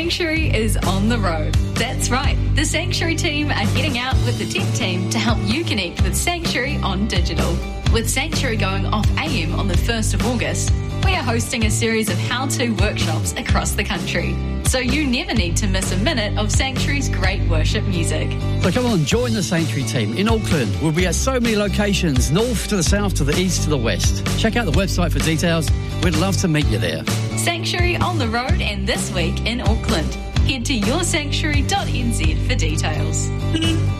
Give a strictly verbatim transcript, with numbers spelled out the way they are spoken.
Sanctuary is on the road. That's right, the Sanctuary team are heading out with the tech team to help you connect with Sanctuary on digital. With Sanctuary going off A M on the first of August, we are hosting a series of how-to workshops across the country, so you never need to miss a minute of Sanctuary's great worship music. So come on, join the Sanctuary team in Auckland. We'll be at so many locations, north to the south, to the east, to the west. Check out the website for details. We'd love to meet you there. Sanctuary on the road and this week in Auckland. Head to your sanctuary dot n z for details.